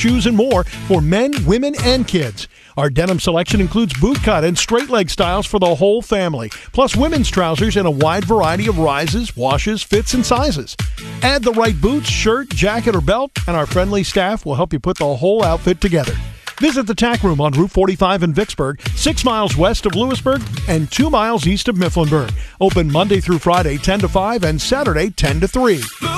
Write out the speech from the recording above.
shoes, and more for men, women, and kids. Our denim selection includes boot cut and straight leg styles for the whole family, plus women's trousers in a wide variety of rises, washes, fits, and sizes. Add the right boots, shirt, jacket, or belt, and our friendly staff will help you put the whole outfit together. Visit the Tack Room on Route 45 in Vicksburg, 6 miles west of Lewisburg and 2 miles east of Mifflinburg. Open Monday through Friday 10 to 5 and Saturday 10 to 3.